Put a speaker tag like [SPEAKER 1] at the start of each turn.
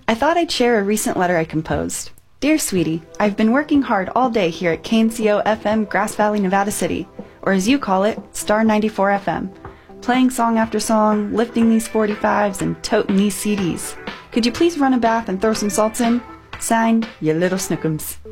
[SPEAKER 1] I thought I'd share a recent letter I composed. Dear Sweetie, I've been working hard all day here at KNCO FM Grass Valley, Nevada City, or as you call it, Star 94 FM. Playing song after song, lifting these 45s, and toting these CDs. Could you please run a bath and throw some salts in? Signed, your little Snookums.